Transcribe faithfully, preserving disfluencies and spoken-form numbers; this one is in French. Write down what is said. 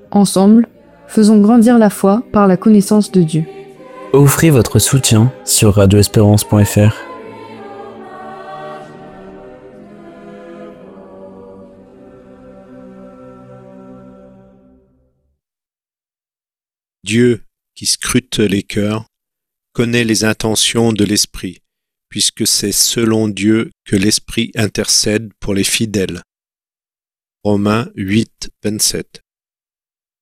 Ensemble, faisons grandir la foi par la connaissance de Dieu. Offrez votre soutien sur radio espérance point f r. Dieu, qui scrute les cœurs, connaît les intentions de l'Esprit, puisque c'est selon Dieu que l'Esprit intercède pour les fidèles. Romains huit, vingt-sept.